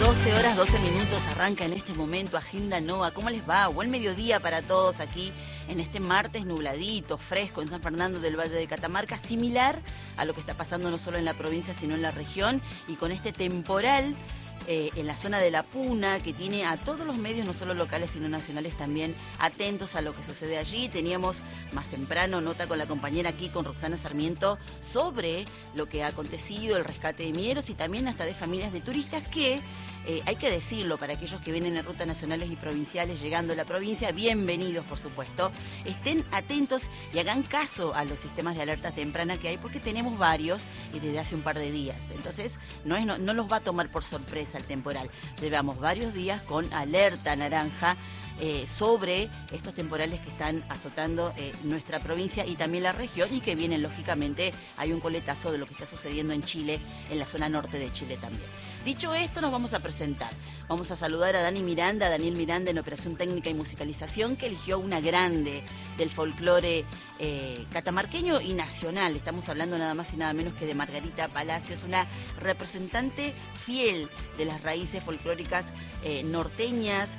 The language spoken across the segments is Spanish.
12 horas, 12 minutos, arranca en este momento Agenda NOA. ¿Cómo les va? Buen mediodía para todos aquí en este martes nubladito, fresco en San Fernando del Valle de Catamarca, similar a lo que está pasando no solo en la provincia sino en la región, y con este temporal en la zona de La Puna, que tiene a todos los medios, no solo locales sino nacionales, también atentos a lo que sucede allí. Teníamos más temprano nota con la compañera aquí, con Roxana Sarmiento, sobre lo que ha acontecido, el rescate de mineros y también hasta de familias de turistas que, hay que decirlo, para aquellos que vienen en rutas nacionales y provinciales llegando a la provincia, bienvenidos por supuesto, estén atentos y hagan caso a los sistemas de alerta temprana que hay, porque tenemos varios y desde hace un par de días. Entonces no los va a tomar por sorpresa el temporal. Llevamos varios días con alerta naranja sobre estos temporales que están azotando nuestra provincia y también la región, y que vienen, lógicamente, hay un coletazo de lo que está sucediendo en Chile, en la zona norte de Chile también. Dicho esto, nos vamos a presentar. Vamos a saludar a Daniel Miranda en operación técnica y musicalización, que eligió una grande del folclore catamarqueño y nacional. Estamos hablando nada más y nada menos que de Margarita Palacios, una representante fiel de las raíces folclóricas norteñas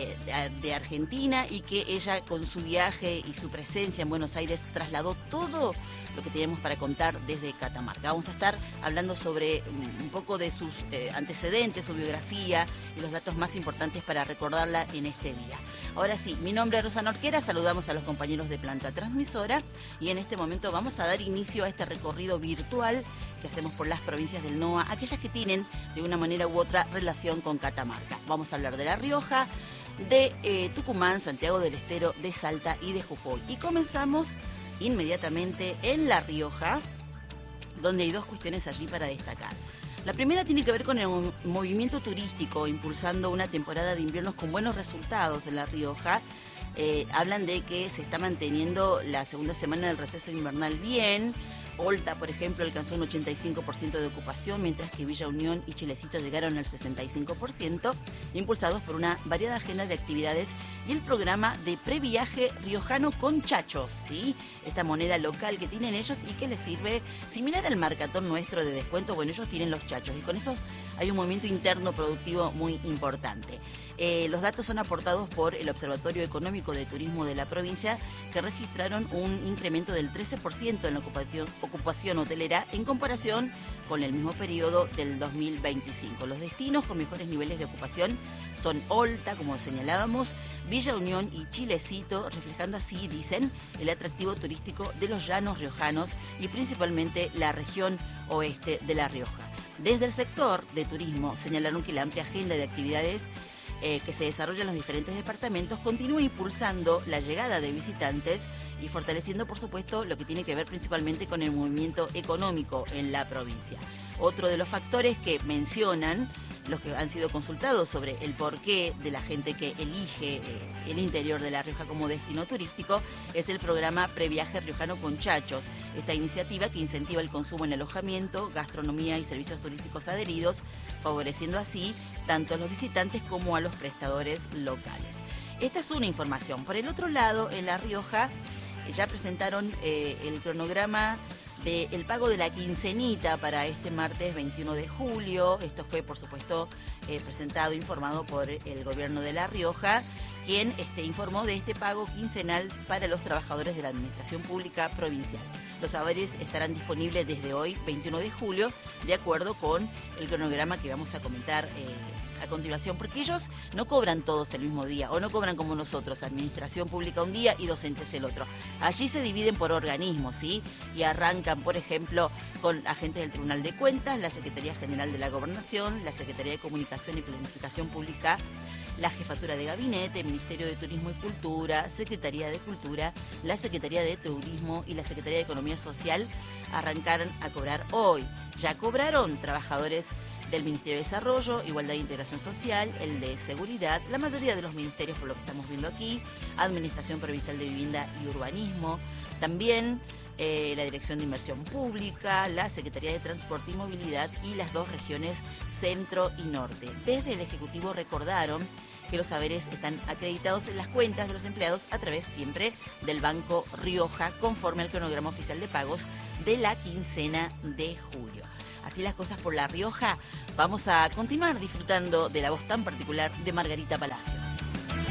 de Argentina, y que ella, con su viaje y su presencia en Buenos Aires, trasladó todo lo que tenemos para contar desde Catamarca. Vamos a estar hablando sobre un poco de sus antecedentes, su biografía y los datos más importantes para recordarla en este día. Ahora sí, mi nombre es Rosana Orquera, saludamos a los compañeros de planta transmisora, y en este momento vamos a dar inicio a este recorrido virtual que hacemos por las provincias del NOA, aquellas que tienen de una manera u otra relación con Catamarca. Vamos a hablar de La Rioja, de Tucumán, Santiago del Estero, de Salta y de Jujuy. Y comenzamos inmediatamente en La Rioja, donde hay dos cuestiones allí para destacar. La primera tiene que ver con el movimiento turístico, impulsando una temporada de inviernos con buenos resultados en La Rioja. Hablan de que se está manteniendo la segunda semana del receso invernal bien. Olta, por ejemplo, alcanzó un 85% de ocupación, mientras que Villa Unión y Chilecito llegaron al 65%, impulsados por una variada agenda de actividades y el programa de previaje riojano con chachos, ¿sí? Esta moneda local que tienen ellos y que les sirve similar al marcatón nuestro de descuento. Bueno, ellos tienen los chachos y con esos hay un movimiento interno productivo muy importante. Los datos son aportados por el Observatorio Económico de Turismo de la provincia, que registraron un incremento del 13% en la ocupación hotelera en comparación con el mismo periodo del 2025. Los destinos con mejores niveles de ocupación son Olta, como señalábamos, Villa Unión y Chilecito, reflejando así, dicen, el atractivo turístico de los llanos riojanos y principalmente la región oeste de La Rioja. Desde el sector de turismo señalaron que la amplia agenda de actividades que se desarrolla en los diferentes departamentos continúa impulsando la llegada de visitantes y fortaleciendo, por supuesto, lo que tiene que ver principalmente con el movimiento económico en la provincia. Otro de los factores que mencionan los que han sido consultados sobre el porqué de la gente que elige el interior de La Rioja como destino turístico es el programa Previaje Riojano con Chachos. Esta iniciativa que incentiva el consumo en alojamiento, gastronomía y servicios turísticos adheridos, favoreciendo así tanto a los visitantes como a los prestadores locales. Esta es una información. Por el otro lado, en La Rioja ya presentaron el cronograma del pago de la quincenita para este martes 21 de julio. Esto fue, por supuesto, presentado, informado por el gobierno de La Rioja, quien informó de este pago quincenal para los trabajadores de la Administración Pública Provincial. Los saberes estarán disponibles desde hoy, 21 de julio, de acuerdo con el cronograma que vamos a comentar a continuación, porque ellos no cobran todos el mismo día, o no cobran como nosotros, Administración Pública un día y docentes el otro. Allí se dividen por organismos, ¿sí? Y arrancan, por ejemplo, con agentes del Tribunal de Cuentas, la Secretaría General de la Gobernación, la Secretaría de Comunicación y Planificación Pública, la Jefatura de Gabinete, Ministerio de Turismo y Cultura, Secretaría de Cultura, la Secretaría de Turismo y la Secretaría de Economía Social arrancaron a cobrar hoy. Ya cobraron trabajadores del Ministerio de Desarrollo, Igualdad e Integración Social, el de Seguridad, la mayoría de los ministerios, por lo que estamos viendo aquí, Administración Provincial de Vivienda y Urbanismo, también la Dirección de Inversión Pública, la Secretaría de Transporte y Movilidad y las dos regiones Centro y Norte. Desde el Ejecutivo recordaron que los saberes están acreditados en las cuentas de los empleados a través siempre del Banco Rioja, conforme al cronograma oficial de pagos de la quincena de julio. así las cosas por La Rioja, vamos a continuar disfrutando de la voz tan particular de Margarita Palacios.